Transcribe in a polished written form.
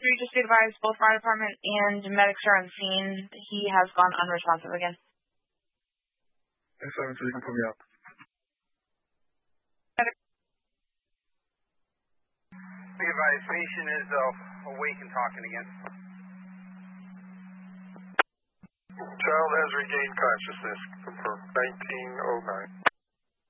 just be advised, both fire department and medics are on scene. He has gone unresponsive again. 7, so you can put me up. Be advised, patient is awake and talking again. Child has regained consciousness. Confirm 1909.